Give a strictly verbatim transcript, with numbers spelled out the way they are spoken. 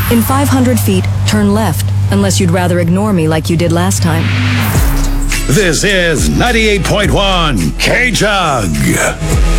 In five hundred feet, turn left, unless you'd rather ignore me like you did last time. This is ninety-eight point one K-Jug.